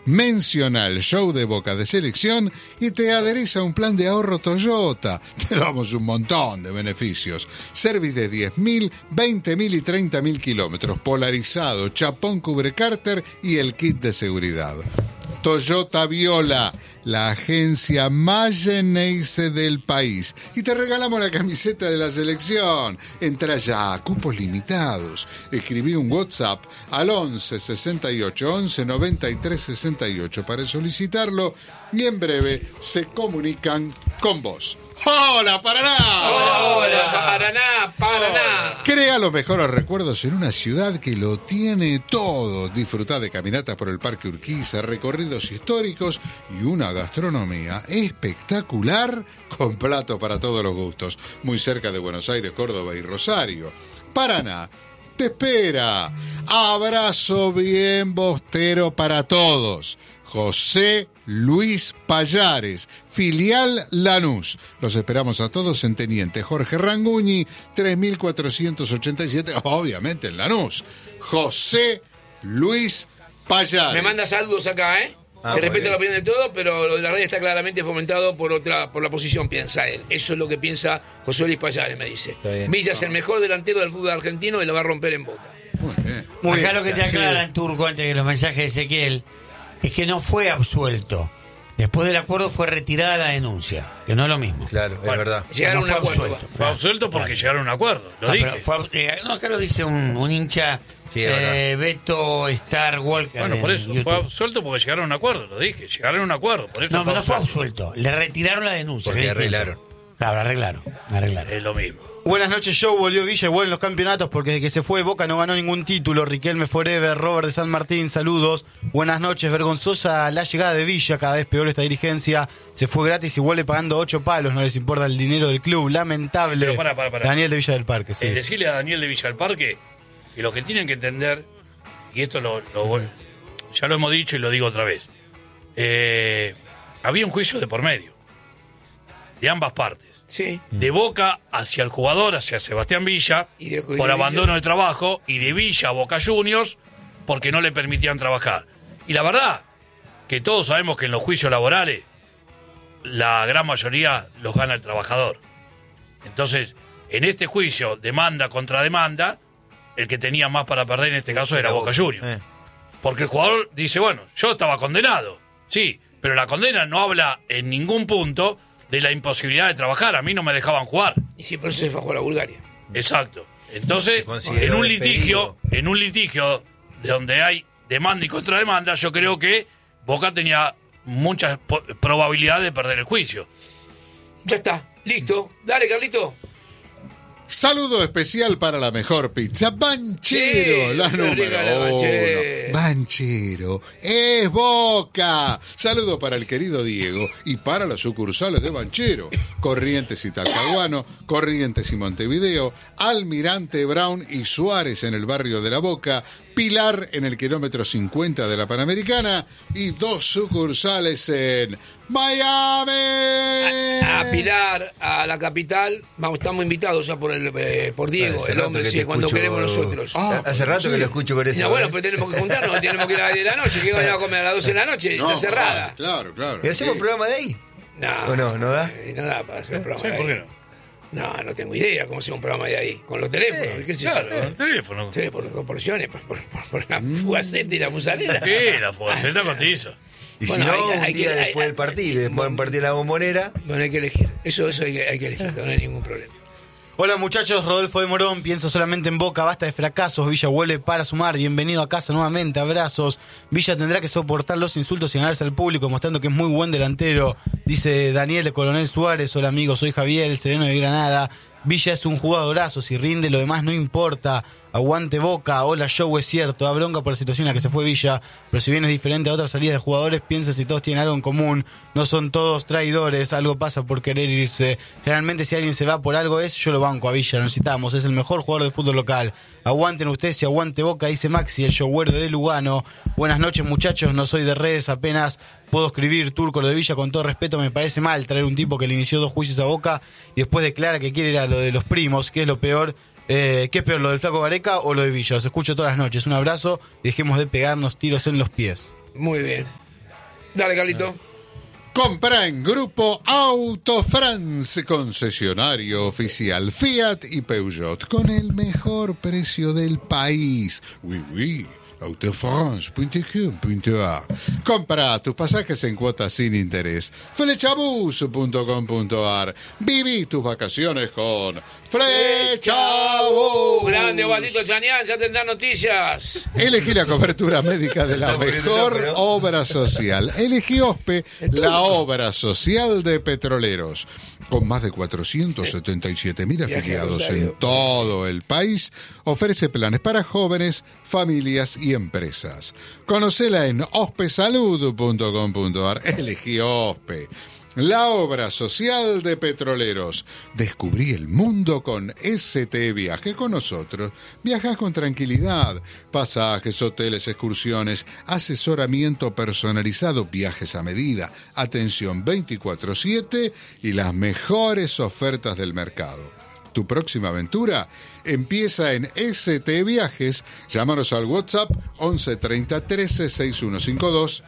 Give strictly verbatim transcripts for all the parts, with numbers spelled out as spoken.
Menciona el show de Boca de Selección y te adherís a un plan de ahorro Toyota. Te damos un montón de beneficios. Service de diez mil, veinte mil y treinta mil kilómetros. Polarizado, chapón cubre cárter y el kit de seguridad. Toyota Viola, la agencia más Geneise del país. Y te regalamos la camiseta de la selección. Entra ya, cupos limitados. Escribí un WhatsApp al once sesenta y ocho once noventa y tres sesenta y ocho para solicitarlo y en breve se comunican con vos. ¡Hola, Paraná! ¡Hola, hola, Paraná, Paraná! Crea los mejores recuerdos en una ciudad que lo tiene todo. Disfrutá de caminatas por el Parque Urquiza, recorridos históricos y una gastronomía espectacular con plato para todos los gustos. Muy cerca de Buenos Aires, Córdoba y Rosario. Paraná te espera. Abrazo bien bostero para todos. José Luis Pallares, filial Lanús. Los esperamos a todos en Teniente Jorge Ranguñi, tres mil cuatrocientos ochenta y siete, obviamente en Lanús. José Luis Pallares. Me manda saludos acá, ¿eh? Ah, que respeta bien. la opinión de todo, pero lo de la radio está claramente fomentado por otra, por la posición, piensa él. Eso es lo que piensa José Luis Pallares, me dice. Villa es el mejor delantero del fútbol argentino y lo va a romper en Boca. Muy bien. Muy Acá bien. Lo que te aclara en Turco antes de los mensajes de Ezequiel es que no fue absuelto. Después del acuerdo fue retirada la denuncia, que no es lo mismo. Claro, bueno, es verdad. Llegaron a un acuerdo. Absuelto. Fue absuelto porque claro. llegaron a un acuerdo, lo no, dije. Pero fue, eh, no, acá lo dice un, un hincha, sí, eh, Beto Star Walker. Bueno, por eso, YouTube. fue absuelto porque llegaron a un acuerdo, lo dije. Llegaron a un acuerdo, por eso No, fue pero no fue absuelto. absuelto. Le retiraron la denuncia. Porque arreglaron. Claro, arreglaron, arreglaron. Es lo mismo. Buenas noches, Joe. Volvió Villa igual en los campeonatos porque desde que se fue Boca no ganó ningún título. Riquelme Forever, Robert de San Martín, saludos. Buenas noches, vergonzosa la llegada de Villa, cada vez peor esta dirigencia. Se fue gratis y vuelve pagando ocho palos, no les importa el dinero del club. Lamentable. Pero para, para, para. Daniel de Villa del Parque, sí. Eh, decirle a Daniel de Villa del Parque que lo que tienen que entender, y esto lo, lo ya lo hemos dicho y lo digo otra vez, eh, había un juicio de por medio, de ambas partes. Sí. De Boca hacia el jugador, hacia Sebastián Villa, Y de- por y de abandono Villa. de trabajo, y de Villa a Boca Juniors, porque no le permitían trabajar. Y la verdad, que todos sabemos que en los juicios laborales, la gran mayoría los gana el trabajador. Entonces, en este juicio, demanda contra demanda, el que tenía más para perder en este caso era Boca Juniors. Eh. Porque el jugador dice, bueno, yo estaba condenado, sí, pero la condena no habla en ningún punto de la imposibilidad de trabajar. A mí no me dejaban jugar. Y sí, por eso se fajó a la Bulgaria. Exacto. Entonces, Se consideró en un despedido. litigio, en un litigio de donde hay demanda y contrademanda, yo creo que Boca tenía muchas po- probabilidades de perder el juicio. Ya está, listo. Dale, Carlito. Saludo especial para la mejor pizza, Banchero, Sí, la qué número rica la uno. Banchero. Banchero, es Boca. Saludo para el querido Diego y para las sucursales de Banchero, Corrientes y Talcahuano, Corrientes y Montevideo, Almirante Brown y Suárez en el barrio de La Boca, Pilar en el kilómetro cincuenta de la Panamericana y dos sucursales en Miami. A, a Pilar, a la capital, vamos, estamos invitados ya por el eh, por Diego, Hace el rato hombre, que sí, te cuando escucho- queremos nosotros. Ah, Hace rato sí. que lo escucho con eso. No, bueno, ¿eh? pues tenemos que juntarnos, tenemos que ir a las diez de la noche, que vamos a comer a las doce de la noche, No, está cerrada. Claro, claro. ¿Y hacemos Sí. programa de ahí? No, ¿O no? ¿No da? eh, no da para hacer un programa Sí, de ¿por qué ahí. no? No, no tengo idea cómo hacer un programa de ahí. Con los teléfonos, Sí, qué sé Claro, yo. el teléfono. Sí, por proporciones, por, por, por, por la fugaceta y la musalera. Sí, la fugaceta cotiza. Y Bueno, si no, hay- un hay día que- después hay- del partido, después del partido de la Bombonera. Bueno, hay que elegir. Eso, eso hay que, hay que elegir, no hay ningún problema. Hola muchachos, Rodolfo de Morón, pienso solamente en Boca, basta de fracasos, Villa vuelve para sumar, bienvenido a casa nuevamente, abrazos. Villa tendrá que soportar los insultos y ganarse al público, mostrando que es muy buen delantero, dice Daniel de Coronel Suárez. Hola amigos, soy Javier, el sereno de Granada. Villa es un jugadorazo, si rinde lo demás no importa. Aguante Boca, hola Joe, es cierto, da bronca por la situación en la que se fue Villa, pero si bien es diferente a otras salidas de jugadores, piensa si todos tienen algo en común, no son todos traidores, algo pasa por querer irse. Realmente si alguien se va por algo es, yo lo banco a Villa, lo necesitamos, es el mejor jugador de fútbol local. Aguanten ustedes y aguante Boca, dice Maxi, el showero de Lugano. Buenas noches muchachos, no soy de redes, apenas puedo escribir. Turco, lo de Villa, con todo respeto, me parece mal traer un tipo que le inició dos juicios a Boca y después declara que quiere ir a lo de los primos, que es lo peor. Eh, ¿Qué es peor, lo del Flaco Gareca o lo de Villa? Los escucho todas las noches. Un abrazo y dejemos de pegarnos tiros en los pies. Muy bien. Dale, Carlito. Compra en Grupo Auto France, concesionario oficial Fiat y Peugeot, con el mejor precio del país. Oui, oui. autofrance punto com punto a r. Compra tus pasajes en cuotas sin interés. Flechabus punto com punto a r. Viví tus vacaciones con Flechabus. Grande, Osvaldito Chanián, ya tendrá noticias. Elegí la cobertura médica de la mejor obra social. Elegí OSPE, la obra social de petroleros. Con más de cuatrocientos setenta y siete mil afiliados en todo el país, ofrece planes para jóvenes, familias y empresas. Conocela en ospesalud punto com punto a r. Elegí OSPE, la obra social de petroleros. Descubrí el mundo con S T Viaje. Con nosotros viajas con tranquilidad. Pasajes, hoteles, excursiones, asesoramiento personalizado, viajes a medida, atención veinticuatro siete y las mejores ofertas del mercado. Tu próxima aventura empieza en S T Viajes. Llámanos al WhatsApp once treinta trece sesenta y uno cincuenta y dos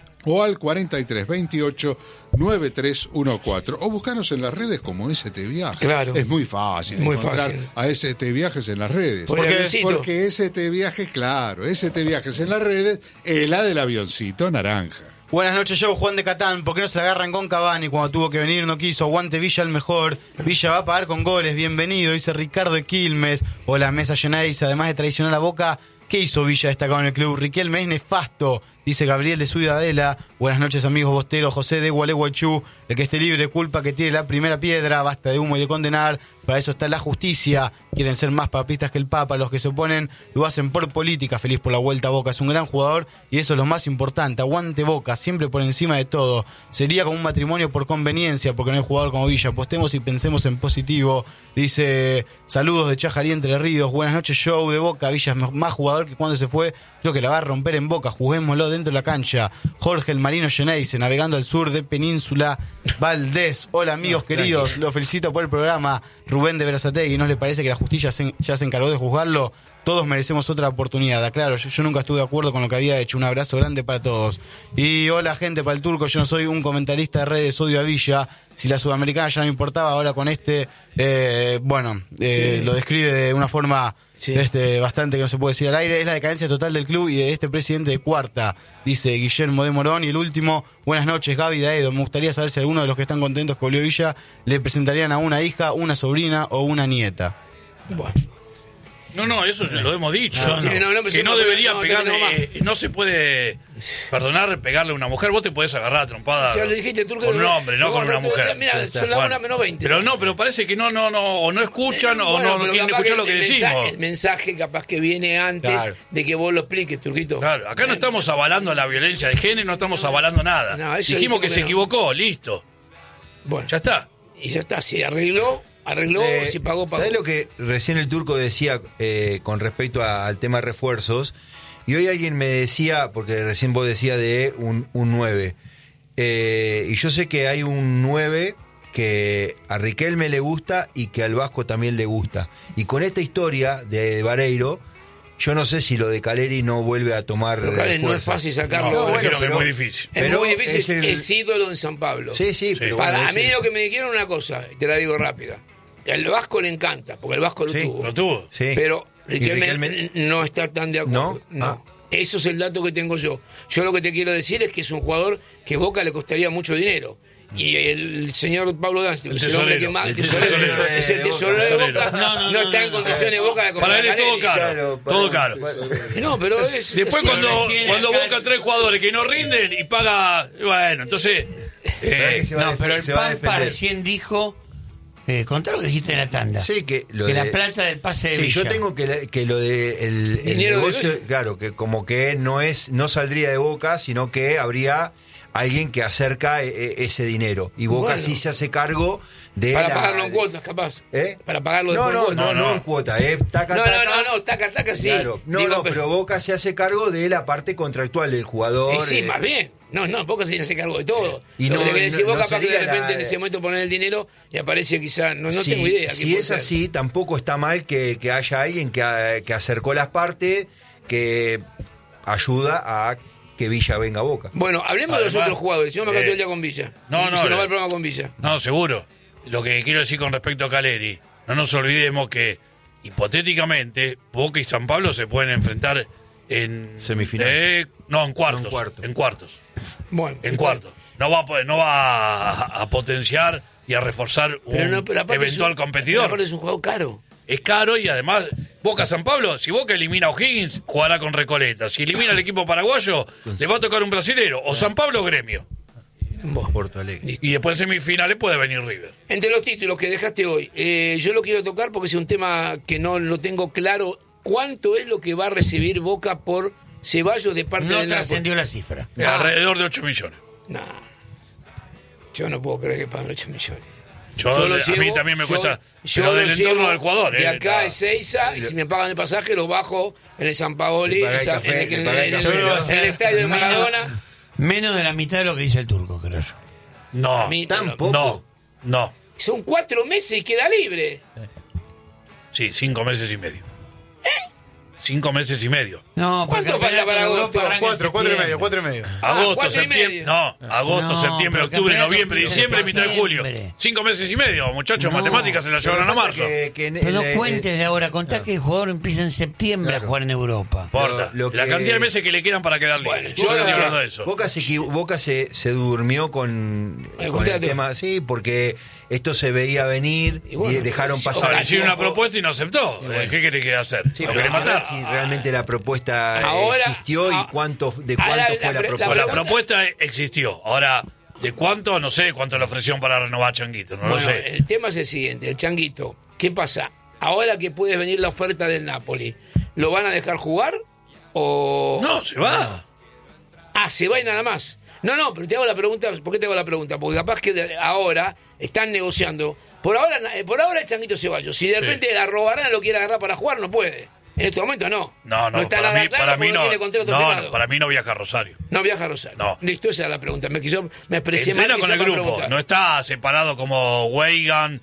o al cuarenta y tres veintiocho noventa y tres catorce, o buscanos en las redes como S T Viajes. Claro. Es muy fácil muy encontrar fácil. a S T Viajes en las redes. Por porque, el porque S T Viajes, claro, S T Viajes en las redes es la del avioncito naranja. Buenas noches, yo, Juan de Catán. ¿Por qué no se agarran con Cavani? Cuando tuvo que venir no quiso. Aguante Villa el mejor. Villa va a pagar con goles. Bienvenido, dice Ricardo de Quilmes. Hola, mesa llena, dice, además de traicionar a Boca, ¿qué hizo Villa destacado en el club? Riquelme es nefasto, dice Gabriel de Ciudadela. Buenas noches, amigos bosteros. José de Gualeguaychú. El que esté libre, culpa que tire la primera piedra. Basta de humo y de condenar. Para eso está la justicia. Quieren ser más papistas que el Papa. Los que se oponen lo hacen por política. Feliz por la vuelta a Boca. Es un gran jugador y eso es lo más importante. Aguante Boca, siempre por encima de todo. Sería como un matrimonio por conveniencia, porque no hay jugador como Villa. Apostemos y pensemos en positivo. Dice, saludos de Chajarí, Entre Ríos. Buenas noches, show de Boca. Villa es más jugador que cuando se fue. Creo que la va a romper en Boca. Juguémoslo dentro de la cancha. Jorge el Marino Geneise, navegando al sur de Península Valdés. Hola, amigos no, queridos. Los felicito por el programa. Rubén de Berazategui, ¿no le parece que la justicia se, ya se encargó de juzgarlo? Todos merecemos otra oportunidad. Claro, yo, yo nunca estuve de acuerdo con lo que había hecho. Un abrazo grande para todos. Y hola, gente, para el turco. Yo no soy un comentarista de redes, odio a Villa. Si la sudamericana ya no me importaba, ahora con este, eh, bueno, eh, sí. lo describe de una forma sí. este, bastante que no se puede decir al aire. Es la decadencia total del club y de este presidente de cuarta, dice Guillermo de Morón. Y el último, buenas noches, Gaby Daedo. Me gustaría saber si alguno de los que están contentos con volvió Villa le presentarían a una hija, una sobrina o una nieta. Bueno. No, no, eso lo hemos dicho. No, no. Sí, no, no, que no debería no, pegarle, eh, no se puede perdonar pegarle a una mujer. Vos te podés agarrar a trompada ya lo dijiste, Turco, con un hombre, no, no con una mujer. Mira, son las una menos veinte. Pero no, pero parece que no, no, no, o no escuchan eh, o bueno, no, no quieren escuchar lo que el decimos. Mensaje, el mensaje capaz que viene antes claro. de que vos lo expliques, Turquito. Claro, acá no estamos avalando la violencia de género, no estamos avalando nada. No, Dijimos que, que se no. equivocó, listo. Bueno, ya está. Y ya está, se arregló. Arregló, eh, si pagó, pagó. ¿Sabés lo que recién el turco decía eh, con respecto a, al tema refuerzos? Y hoy alguien me decía, porque recién vos decías de un, un nueve. Eh, y yo sé que hay un nueve que a Riquelme le gusta y que al Vasco también le gusta. Y con esta historia de Vareiro, yo no sé si lo de Caleri no vuelve a tomar. Pero Caleri no es fácil sacarlo. No, bueno, pero, que es muy difícil. Es pero muy difícil, es, el... es ídolo en San Pablo. Sí, sí, pero Para bueno, a mí el... lo que me dijeron una cosa, te la digo rápida. El Vasco le encanta, porque el Vasco lo sí, tuvo. Lo tuvo. Sí. Pero Riquelme, Riquelme no está tan de acuerdo. No. no. Ah. Eso es el dato que tengo yo. Yo lo que te quiero decir es que es un jugador que Boca le costaría mucho dinero. Y el señor Pablo Danzi, es el hombre que más el tesorero, tesorero, es el tesorero de Boca, no, no, no, no está en condiciones de Boca de comprar. Para él es todo caro, claro, todo caro. No, pero es, después es cuando, cuando Boca trae jugadores que no rinden y paga, bueno, entonces eh, no, pero el Pampa recién dijo Eh, contá lo que dijiste en la tanda. Sí, que, lo que de, la plata del pase de sí, Villa. yo tengo que, que lo de el, el negocio, de claro, que como que no es no saldría de Boca, sino que habría alguien que acerca e, ese dinero. Y Boca bueno, sí se hace cargo de para la, pagarlo en cuotas, capaz. ¿Eh? Para pagarlo no, de no, cuotas. no, no, no en cuota, eh. Taca, no, taca, no, no, no, taca, taca, sí. Claro. No, Digo, no, pero, pero Boca se hace cargo de la parte contractual del jugador. Y sí, eh, más bien. No, no, Boca se hace cargo de todo. Y lo no, que le quiere decir no, Boca no para que de repente la, en ese momento poner el dinero y aparece quizá, no, no sí, tengo idea. Si es ser. así, tampoco está mal que, que haya alguien que, que acercó las partes, que ayuda a que Villa venga a Boca. Bueno, hablemos Además, de los otros jugadores. Si no me acá eh, todo el día con Villa. no, Y no, se nos le- va el programa con Villa. No, seguro. Lo que quiero decir con respecto a Caleri, no nos olvidemos que hipotéticamente Boca y San Pablo se pueden enfrentar en Semifinal. eh, no, en cuartos, No, en cuartos. en cuartos, Bueno, en cuartos. No va a poder- no va a, a potenciar y a reforzar un Pero no, pero aparte eventual es un- competidor. Aparte es un juego caro. Es caro y además Boca San Pablo, si Boca elimina a O'Higgins, jugará con Recoleta. Si elimina al equipo paraguayo, le va a tocar un brasilero. O San Pablo o Gremio. Bueno. Porto Alegre. Y después en semifinales puede venir River. Entre los títulos que dejaste hoy, eh, yo lo quiero tocar porque es un tema que no lo tengo claro. ¿Cuánto es lo que va a recibir Boca por Ceballos de parte No del Napoli? trascendió la cifra. Ah. Alrededor de ocho millones. No. Yo no puedo creer que paguen ocho millones. Yo, Yo lo a mí llevo- también me yo- cuesta. yo pero lo del entorno llevo del jugador. De eh, acá no. es Seiza y si me pagan el pasaje lo bajo en el San Paoli, Le pagáis esa- café, en, el, le en el- pagáis en el- café. en el estadio de Maradona. Menos de la mitad de lo que dice el turco, creo yo. No, A mí Tampoco. no, no. Son cuatro meses y queda libre. Sí, cinco meses y medio. Cinco meses y medio. No, porque ¿Cuánto al final falta para con Europa agosto? arranca en Cuatro, cuatro y septiembre. medio, cuatro y medio. Agosto, cuatro y septiembre. medio. No, agosto, No, septiembre, pero octubre, campeonato noviembre, empieza diciembre, en mitad de julio. septiembre. Cinco meses y medio, muchachos. No. Matemáticas se la llevaron a marzo. Que, que en- Pero no en- cuentes de ahora, contá que el jugador empieza en septiembre a jugar en Europa. Importa. Lo- lo La que- cantidad de meses que le quedan para quedar libre. Bueno, Yo yo no no estoy sé. hablando de eso. Boca se, equivo- Boca se, se durmió con, El con contrato. el tema, sí, porque esto se veía venir Y y, bueno, dejaron yo- O sea, pasar. le hicieron una propuesta y no aceptó. Eh, ¿Qué quiere que hacer? Sí, ¿Lo pero quiere a ver matar? si realmente la propuesta eh, Ahora- existió y ah, cuánto de ah, cuánto la- fue la- la, la- propuesta. Bueno, la pregunta- propuesta existió. Ahora, ¿de cuánto? No sé cuánto le ofrecieron para renovar a Changuito. No lo Bueno, sé. el tema es el siguiente, el Changuito. ¿Qué pasa? Ahora que puede venir la oferta del Napoli, ¿lo van a dejar jugar o...? No, se va. Ah, se va y nada más. No, no, pero te hago la pregunta, ¿por qué te hago la pregunta? Porque capaz que de- ahora están negociando. Por ahora, eh, por ahora el Changuito Ceballos. Si de repente la Robarana lo quiere agarrar para jugar, no puede. En este momento no. No, no, está para nada mí, claro para porque mí no. tiene contrato No, firmado. no, para mí no viaja a Rosario. No viaja a Rosario. No. Listo, esa era la pregunta. Me, quiso, me expresé mal. Entrena con quise el mal grupo. preguntar. No está separado como Weigan,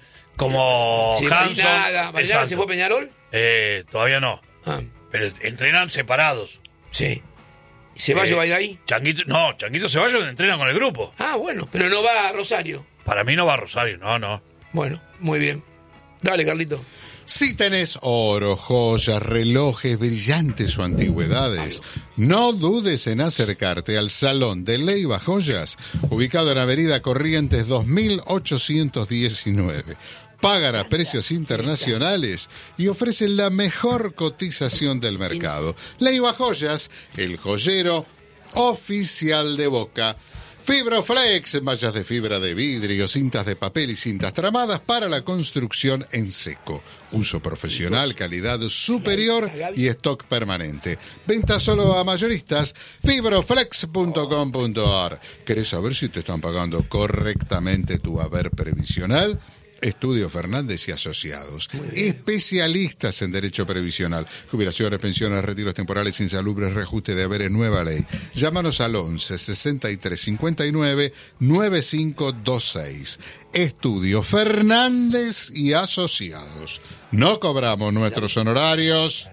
como Sí, Hanson. Barinaga. ¿Barinaga Exacto. se fue a Peñarol? Eh, todavía no. Ah, Pero entrenan separados. sí. ¿Y Ceballos Eh, va a ir ahí? Changuito, no, Changuito Ceballos entrena con el grupo. Ah, bueno, pero no va a Rosario. Para mí no va a Rosario, no, no. Bueno, muy bien. Dale, Carlito. Si tenés oro, joyas, relojes brillantes o antigüedades, no dudes en acercarte al Salón de Leiva Joyas, ubicado en Avenida Corrientes dos mil ochocientos diecinueve. Pagan a precios internacionales y ofrecen la mejor cotización del mercado. Leiva Joyas, el joyero oficial de Boca. Fibroflex, mallas de fibra de vidrio, cintas de papel y cintas tramadas para la construcción en seco. Uso profesional, calidad superior y stock permanente. Venta solo a mayoristas. Fibroflex punto com punto a r. ¿Querés saber si te están pagando correctamente tu haber previsional? Estudio Fernández y Asociados, especialistas en derecho previsional, jubilaciones, pensiones, retiros temporales, insalubres, reajuste de haberes, nueva ley. Llámanos al once sesenta y tres cincuenta y nueve noventa y cinco veintiséis. Estudio Fernández y Asociados. No cobramos nuestros honorarios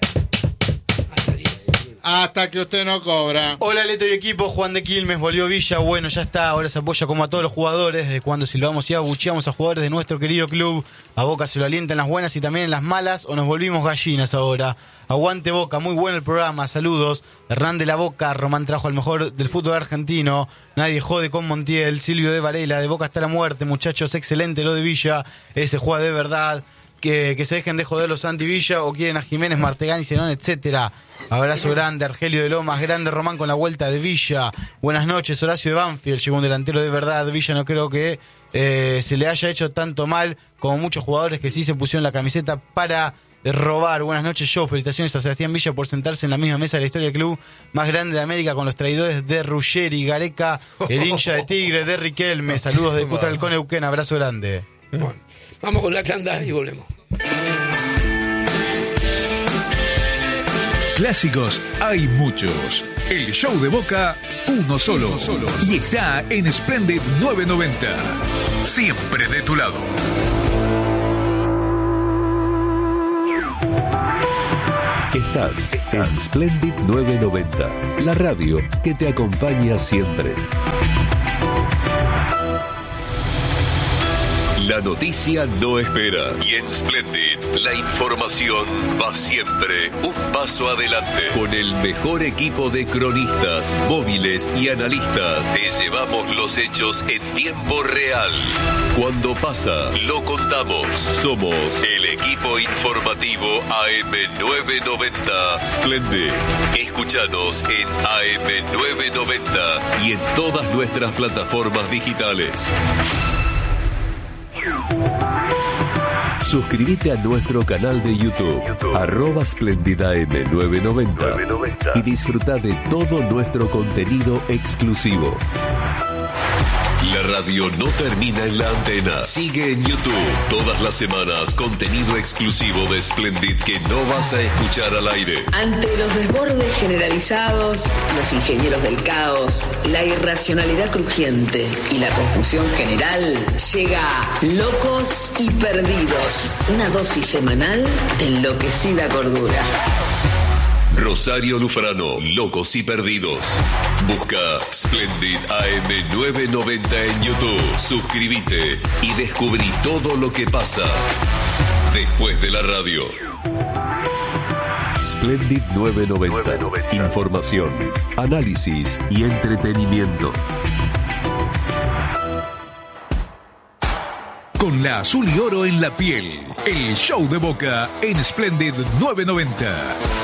hasta que usted no cobra. Hola Leto y equipo, Juan de Quilmes, volvió Villa, bueno, ya está, ahora se apoya como a todos los jugadores, desde cuando silbamos y abucheamos a jugadores de nuestro querido club, a Boca se lo alienta en las buenas y también en las malas, o nos volvimos gallinas ahora. Aguante Boca, muy bueno el programa, saludos. Hernán de la Boca, Román trajo al mejor del fútbol argentino, nadie jode con Montiel, Silvio de Varela, de Boca hasta la muerte, muchachos, excelente lo de Villa, ese juega de verdad. Que, que se dejen de joder los anti-Villa o quieren a Jiménez, Martegani, Zenón, etcétera. Abrazo grande, Argelio de Lomas, grande Román con la vuelta de Villa. Buenas noches, Horacio de Banfield, llegó un delantero de verdad. Villa no creo que eh, se le haya hecho tanto mal como muchos jugadores que sí se pusieron la camiseta para robar. Buenas noches, yo. Felicitaciones a Sebastián Villa por sentarse en la misma mesa de la historia del club más grande de América con los traidores de Ruggeri, Gareca, el hincha de Tigre, de Riquelme. Saludos de Putra del Coneuquén, abrazo grande. Bueno, vamos con la tanda y volvemos. Clásicos hay muchos. El show de Boca, uno solo. Y está en Splendid novecientos noventa. Siempre de tu lado. Estás en Splendid novecientos noventa, la radio que te acompaña siempre. La noticia no espera y en Splendid la información va siempre un paso adelante. Con el mejor equipo de cronistas, móviles y analistas, te llevamos los hechos en tiempo real. Cuando pasa, lo contamos. Somos el equipo informativo A M novecientos noventa Splendid. Escúchanos en A M novecientos noventa y en todas nuestras plataformas digitales. Suscríbete a nuestro canal de YouTube, YouTube. arroba Splendid A M novecientos noventa y disfruta de todo nuestro contenido exclusivo. La radio no termina en la antena. Sigue en YouTube todas las semanas contenido exclusivo de Splendid que no vas a escuchar al aire. Ante los desbordes generalizados, los ingenieros del caos, la irracionalidad crujiente y la confusión general, llega Locos y Perdidos, una dosis semanal de enloquecida cordura. Rosario Lufrano, Locos y Perdidos. Busca Splendid A M novecientos noventa en YouTube. Suscríbete y descubrí todo lo que pasa después de la radio. Splendid novecientos noventa. Información, análisis y entretenimiento. Con la azul y oro en la piel, el show de Boca en Splendid novecientos noventa.